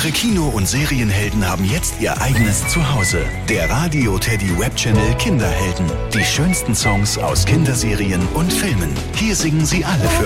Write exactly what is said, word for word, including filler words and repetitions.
Ihre Kino- und Serienhelden haben jetzt ihr eigenes Zuhause. Der Radio Teddy Webchannel Kinderhelden. Die schönsten Songs aus Kinderserien und Filmen. Hier singen sie alle für